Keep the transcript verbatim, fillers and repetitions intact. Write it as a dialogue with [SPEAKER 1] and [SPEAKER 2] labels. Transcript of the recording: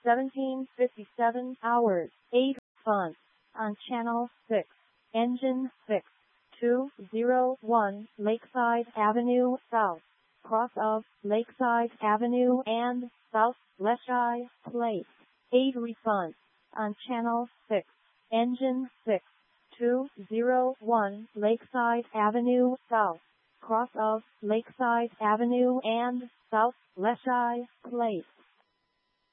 [SPEAKER 1] seventeen fifty-seven hours, eight fun, on Channel six, Engine six, two oh one Lakeside Avenue South, cross of Lakeside Avenue and South Leschi Place, eight refund, on Channel six, Engine six, two oh one Lakeside Avenue South, cross of Lakeside Avenue and South Leschi Place.